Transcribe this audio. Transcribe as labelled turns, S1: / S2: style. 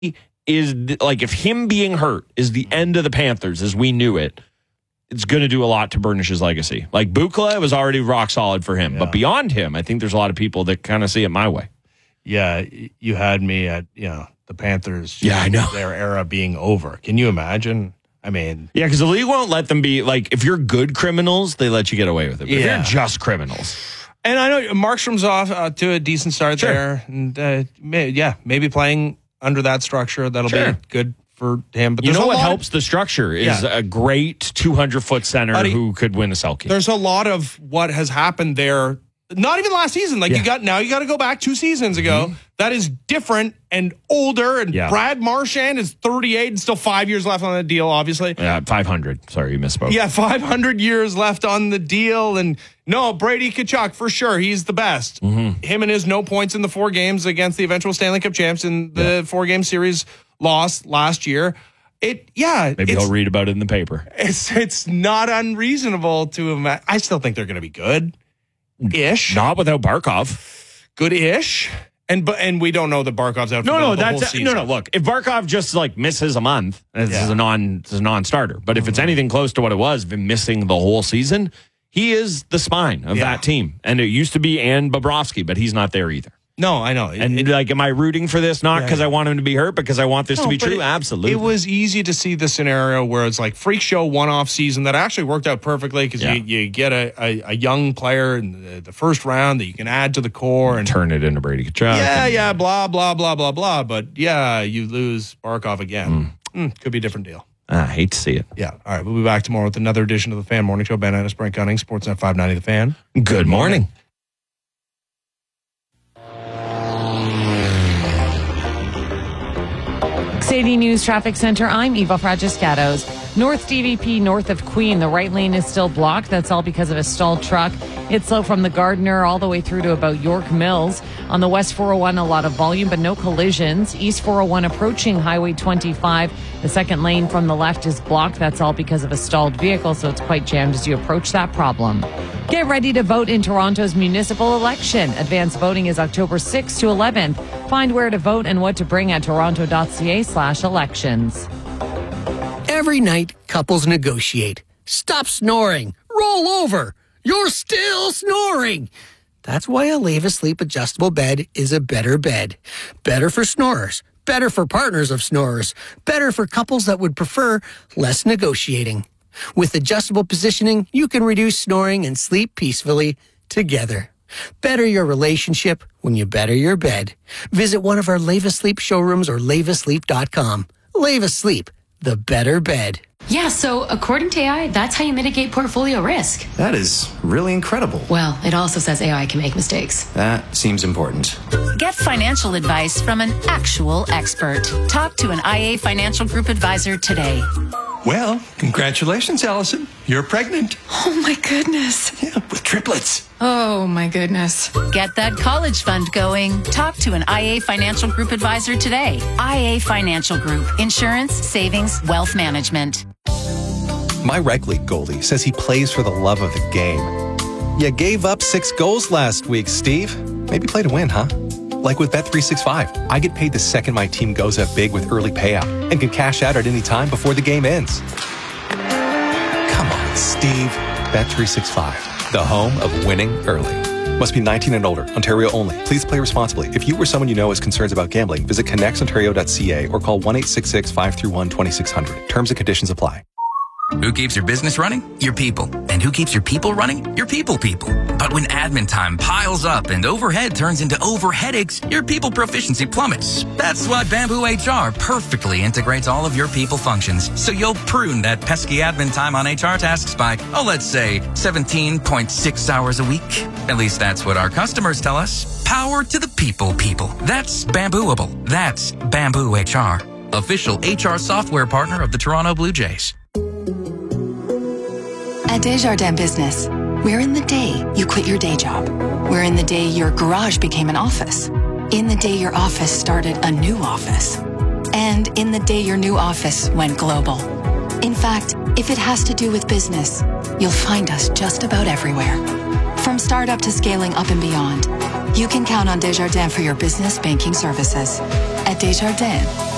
S1: is like, if him being hurt is the end of the Panthers as we knew it, it's going to do a lot to burnish his legacy. Like Bukala was already rock solid for him, but beyond him, I think there's a lot of people that kind of see it my way.
S2: Yeah, you had me at the Panthers.
S1: Yeah, I know
S2: their era being over. Can you imagine? I mean,
S1: yeah, because the league won't let them be like, if you're good criminals, they let you get away with it. But if you're just criminals.
S2: And I know Markstrom's off to a decent start there. And maybe playing under that structure, that'll be good for him. But
S1: you know what helps the structure is a great 200-foot center who could win a Selke.
S2: There's a lot of what has happened there. Not even last season. Like you got to go back 2 seasons ago. Mm-hmm. That is different and older. And Brad Marchand is 38 and still 5 years left on the deal, obviously.
S1: Yeah, 500. Sorry, you misspoke.
S2: Yeah, 500 years left on the deal. And no, Brady Tkachuk, for sure. He's the best. Mm-hmm. Him and his no points in the 4 games against the eventual Stanley Cup champs in the 4-game series loss last year. Maybe he'll read about it in the paper. It's not unreasonable to imagine. I still think they're going to be good. Ish.
S1: Not without Barkov.
S2: Good-ish. And we don't know that Barkov's out for the whole season.
S1: No. Look, if Barkov just like misses a month, this is a non-starter. But if it's anything close to what it was, been missing the whole season, he is the spine of that team. And it used to be Ann Bobrovsky, but he's not there either.
S2: No, I know.
S1: And am I rooting for this? Not because I want him to be hurt, because I want this to be true? Absolutely.
S2: It was easy to see the scenario where it's like freak show one-off season that actually worked out perfectly because you get a young player in the first round that you can add to the core and
S1: turn it into Brady Tkachuk.
S2: Yeah, blah, blah, blah, blah, blah. But you lose Barkov again. Could be a different deal.
S1: I hate to see it.
S2: Yeah. All right. We'll be back tomorrow with another edition of the Fan Morning Show. Ben Ennis, Brent Cunnings, Sportsnet 590 The Fan.
S1: Good morning.
S3: City News Traffic Center, I'm Eva Fragiscatos. North DVP north of Queen, the right lane is still blocked. That's all because of a stalled truck. It's slow from the Gardiner all the way through to about York Mills. On the West 401, a lot of volume, but no collisions. East 401 approaching Highway 25. The second lane from the left is blocked. That's all because of a stalled vehicle, so it's quite jammed as you approach that problem. Get ready to vote in Toronto's municipal election. Advanced voting is October 6th to 11th. Find where to vote and what to bring at toronto.ca/elections.
S4: Every night, couples negotiate. Stop snoring. Roll over. You're still snoring. That's why a Leva Sleep adjustable bed is a better bed. Better for snorers. Better for partners of snorers. Better for couples that would prefer less negotiating. With adjustable positioning, you can reduce snoring and sleep peacefully together. Better your relationship when you better your bed. Visit one of our Leva Sleep showrooms or levasleep.com. Leva Sleep, the better bed.
S5: Yeah, so according to AI, that's how you mitigate portfolio risk.
S6: That is really incredible.
S5: Well, it also says AI can make mistakes.
S6: That seems important.
S7: Get financial advice from an actual expert. Talk to an IA Financial Group advisor today.
S8: Well, congratulations, Allison. You're pregnant.
S5: Oh, my goodness.
S8: Yeah, with triplets.
S5: Oh, my goodness.
S7: Get that college fund going. Talk to an IA Financial Group advisor today. IA Financial Group. Insurance, savings, wealth management.
S9: My rec league goalie says he plays for the love of the game. You gave up 6 goals last week, Steve. Maybe play to win, huh? Like with Bet365, I get paid the second my team goes up big with early payout and can cash out at any time before the game ends. Come on, Steve. Bet365, the home of winning early. Must be 19 and older. Ontario only. Please play responsibly. If you or someone you know has concerns about gambling, visit connectsontario.ca or call 1-866-531-2600. Terms and conditions apply.
S10: Who keeps your business running? Your people. And who keeps your people running? Your people. But when admin time piles up and overhead turns into overheadaches, your people proficiency plummets. That's why Bamboo HR perfectly integrates all of your people functions. So you'll prune that pesky admin time on HR tasks by, let's say 17.6 hours a week. At least that's what our customers tell us. Power to the people. That's Bambooable. That's Bamboo HR. Official HR software partner of the Toronto Blue Jays.
S11: At Desjardins Business, we're in the day you quit your day job. We're in the day your garage became an office. In the day your office started a new office. And in the day your new office went global. In fact, if it has to do with business, you'll find us just about everywhere. From startup to scaling up and beyond, you can count on Desjardins for your business banking services. At Desjardins,